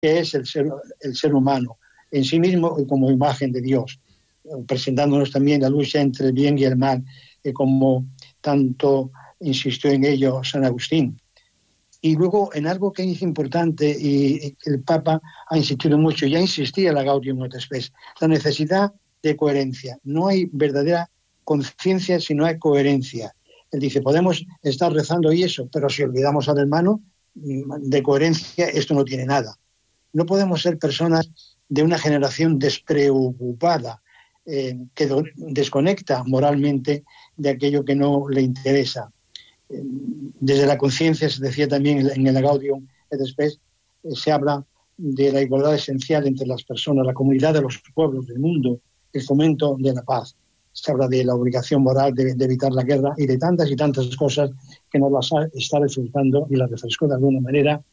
que es el ser humano en sí mismo y como imagen de Dios, presentándonos también la lucha entre el bien y el mal, como tanto insistió en ello San Agustín. Y luego en algo que es importante y el Papa ha insistido mucho, ya insistía la Gaudium et Spes, la necesidad de coherencia. No hay verdadera conciencia si no hay coherencia. Él dice, podemos estar rezando y eso, pero si olvidamos al hermano, de coherencia esto no tiene nada. No podemos ser personas de una generación despreocupada, que desconecta moralmente de aquello que no le interesa. Desde la conciencia, se decía también en el Gaudium et Spes, se habla de la igualdad esencial entre las personas, la comunidad de los pueblos del mundo, el fomento de la paz. Se habla de la obligación moral de evitar la guerra y de tantas y tantas cosas que nos las está refrescando y las refrescó de alguna manera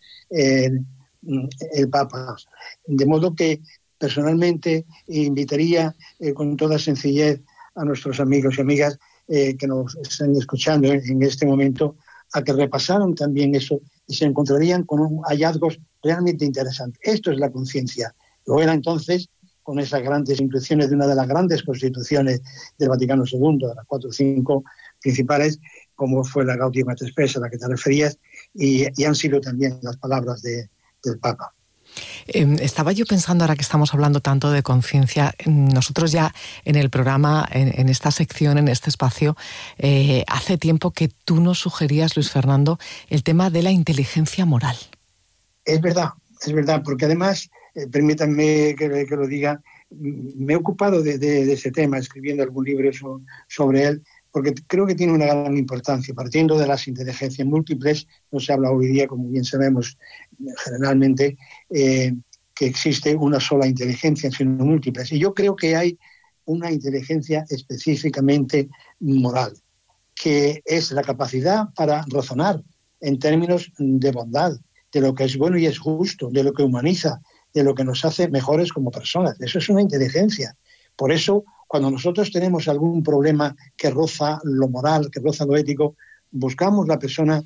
el Papa. De modo que personalmente invitaría con toda sencillez a nuestros amigos y amigas que nos están escuchando en este momento a que repasaran también eso y se encontrarían con hallazgos realmente interesantes. Esto es la conciencia. Lo era entonces con esas grandes intuiciones de una de las grandes constituciones del Vaticano II, de las 4 o 5 principales, como fue la Gaudium et Spes a la que te referías, y han sido también las palabras del Papa. Estaba yo pensando, ahora que estamos hablando tanto de conciencia, nosotros ya en el programa, en esta sección, en este espacio, hace tiempo que tú nos sugerías, Luis Fernando, el tema de la inteligencia moral. Es verdad, porque además, permítanme que lo diga, me he ocupado de ese tema, escribiendo algún libro sobre él, porque creo que tiene una gran importancia. Partiendo de las inteligencias múltiples, no se habla hoy día, como bien sabemos, generalmente, que existe una sola inteligencia, sino múltiples. Y yo creo que hay una inteligencia específicamente moral, que es la capacidad para razonar en términos de bondad, de lo que es bueno y es justo, de lo que humaniza, de lo que nos hace mejores como personas. Eso es una inteligencia. Por eso, cuando nosotros tenemos algún problema que roza lo moral, que roza lo ético, buscamos la persona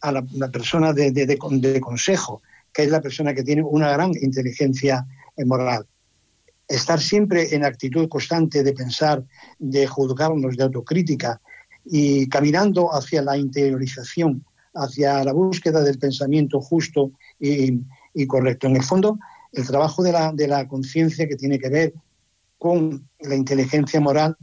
de consejo, que es la persona que tiene una gran inteligencia moral. Estar siempre en actitud constante de pensar, de juzgarnos, de autocrítica y caminando hacia la interiorización, hacia la búsqueda del pensamiento justo y correcto. En el fondo, el trabajo de la conciencia, que tiene que ver con la inteligencia moral,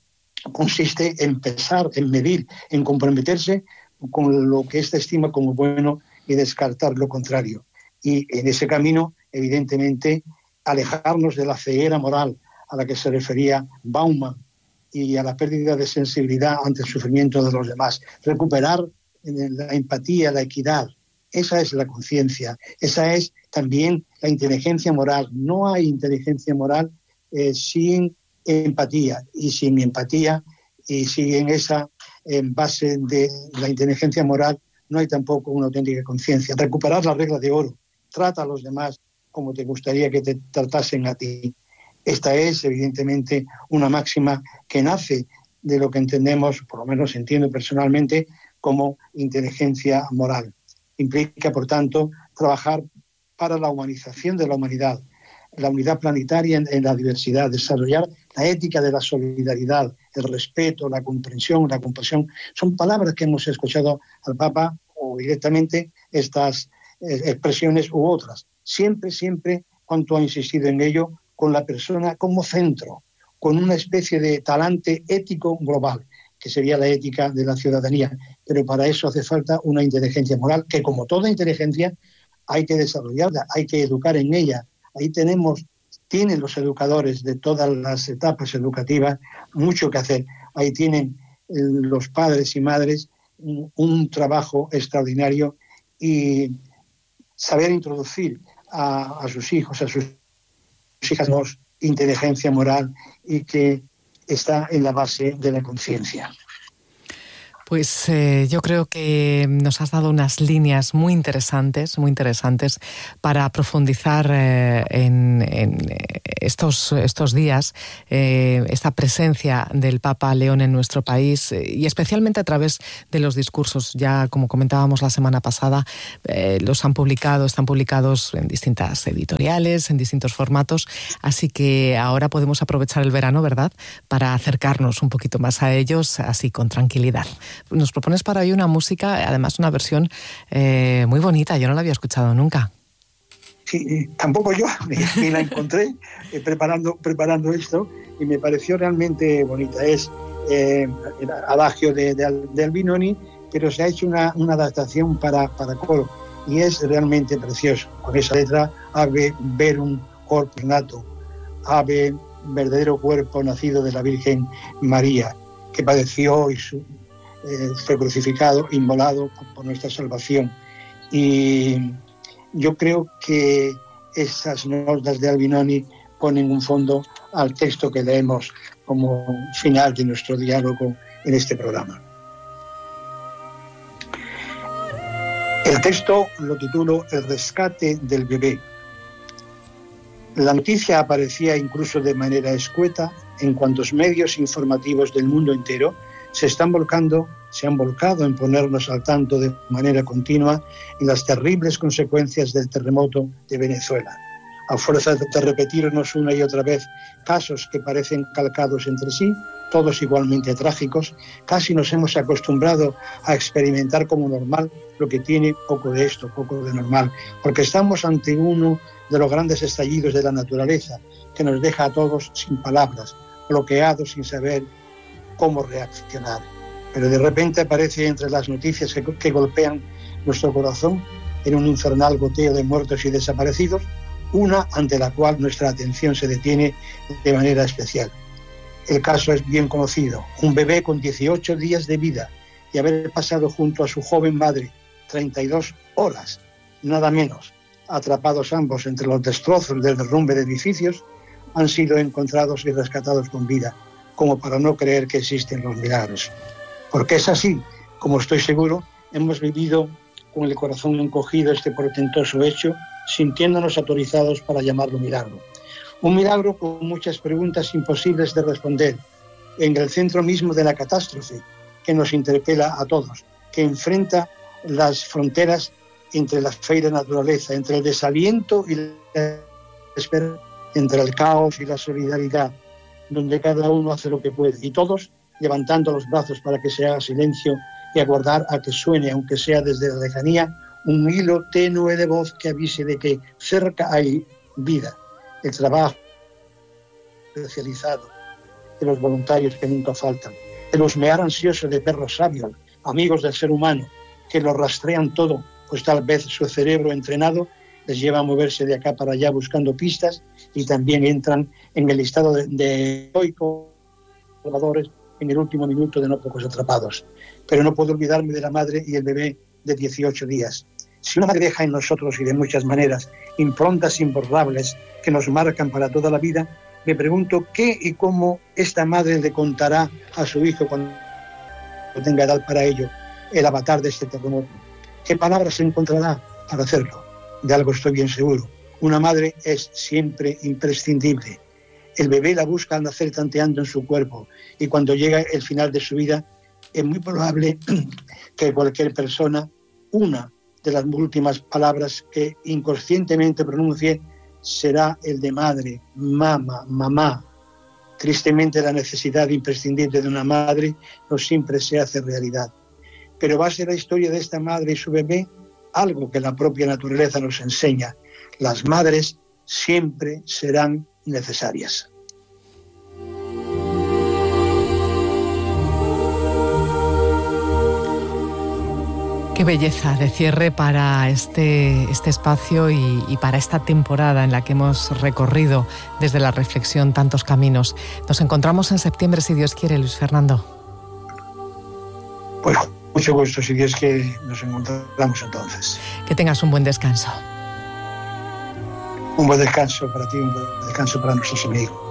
consiste en pensar, en medir, en comprometerse con lo que éste estima como bueno y descartar lo contrario. Y en ese camino, evidentemente, alejarnos de la ceguera moral a la que se refería Bauman y a la pérdida de sensibilidad ante el sufrimiento de los demás. Recuperar la empatía, la equidad. Esa es la conciencia, esa es también la inteligencia moral. No hay inteligencia moral sin empatía, y sin empatía y sin esa base de la inteligencia moral no hay tampoco una auténtica conciencia. Recuperar la regla de oro, trata a los demás como te gustaría que te tratasen a ti. Esta es evidentemente una máxima que nace de lo que entendemos, por lo menos entiendo personalmente, como inteligencia moral. Implica, por tanto, trabajar para la humanización de la humanidad, la unidad planetaria en la diversidad, desarrollar la ética de la solidaridad, el respeto, la comprensión, la compasión. Son palabras que hemos escuchado al Papa, o directamente estas expresiones u otras. Siempre, cuanto ha insistido en ello, con la persona como centro, con una especie de talante ético global, que sería la ética de la ciudadanía. Pero para eso hace falta una inteligencia moral, que como toda inteligencia hay que desarrollarla, hay que educar en ella. Ahí tienen los educadores de todas las etapas educativas mucho que hacer. Ahí tienen los padres y madres un trabajo extraordinario, y saber introducir a sus hijos, a sus hijas, inteligencia moral, y que está en la base de la conciencia. Pues yo creo que nos has dado unas líneas muy interesantes para profundizar en estos días, esta presencia del Papa León en nuestro país y especialmente a través de los discursos. Ya como comentábamos la semana pasada, están publicados en distintas editoriales, en distintos formatos, así que ahora podemos aprovechar el verano, ¿verdad?, para acercarnos un poquito más a ellos, así con tranquilidad. Nos propones para hoy una música, además una versión muy bonita, yo no la había escuchado nunca. Sí, tampoco yo, me la encontré preparando esto y me pareció realmente bonita. Es el adagio de Albinoni, pero se ha hecho una adaptación para coro y es realmente precioso. Con esa letra, ave verum corpus nato, ave verdadero cuerpo nacido de la Virgen María, que padeció y fue crucificado, inmolado por nuestra salvación. Y yo creo que esas notas de Albinoni ponen un fondo al texto que leemos como final de nuestro diálogo en este programa. El texto lo titulo El rescate del bebé. La noticia aparecía incluso de manera escueta en cuantos medios informativos del mundo entero se han volcado en ponernos al tanto de manera continua en las terribles consecuencias del terremoto de Venezuela. A fuerza de repetirnos una y otra vez casos que parecen calcados entre sí, todos igualmente trágicos, casi nos hemos acostumbrado a experimentar como normal lo que tiene poco de esto, poco de normal, porque estamos ante uno de los grandes estallidos de la naturaleza que nos deja a todos sin palabras, bloqueados sin saber cómo reaccionar. Pero de repente aparece entre las noticias que golpean nuestro corazón en un infernal goteo de muertos y desaparecidos, una ante la cual nuestra atención se detiene de manera especial. El caso es bien conocido: un bebé con 18 días de vida y haber pasado junto a su joven madre 32 horas, nada menos, atrapados ambos entre los destrozos del derrumbe de edificios, han sido encontrados y rescatados con vida, como para no creer que existen los milagros. Porque es así, como estoy seguro, hemos vivido con el corazón encogido este portentoso hecho, sintiéndonos autorizados para llamarlo milagro. Un milagro con muchas preguntas imposibles de responder, en el centro mismo de la catástrofe, que nos interpela a todos, que enfrenta las fronteras entre la fe y la naturaleza, entre el desaliento y la esperanza, entre el caos y la solidaridad, donde cada uno hace lo que puede, y todos levantando los brazos para que se haga silencio y aguardar a que suene, aunque sea desde la lejanía, un hilo tenue de voz que avise de que cerca hay vida, el trabajo especializado, de los voluntarios que nunca faltan, el husmear ansioso de perros sabios, amigos del ser humano, que lo rastrean todo, pues tal vez su cerebro entrenado les lleva a moverse de acá para allá buscando pistas y también entran en el listado de heroicos salvadores en el último minuto de no pocos atrapados. Pero no puedo olvidarme de la madre y el bebé de 18 días. Si una madre deja en nosotros, y de muchas maneras, improntas imborrables que nos marcan para toda la vida, me pregunto qué y cómo esta madre le contará a su hijo cuando tenga edad para ello, el avatar de este terremoto. ¿Qué palabras encontrará para hacerlo? De algo estoy bien seguro. Una madre es siempre imprescindible. El bebé la busca al nacer tanteando en su cuerpo, y cuando llega el final de su vida, es muy probable que cualquier persona, una de las últimas palabras que inconscientemente pronuncie será el de madre, mama, mamá. Tristemente, la necesidad imprescindible de una madre no siempre se hace realidad. Pero va a ser la historia de esta madre y su bebé algo que la propia naturaleza nos enseña. Las madres siempre serán necesarias. Qué belleza de cierre para este espacio y para esta temporada en la que hemos recorrido desde la reflexión tantos caminos. Nos encontramos en septiembre, si Dios quiere, Luis Fernando. Pues mucho gusto, si Dios quiere, nos encontramos entonces. Que tengas un buen descanso. Un buen descanso para ti, un buen descanso para nuestros amigos.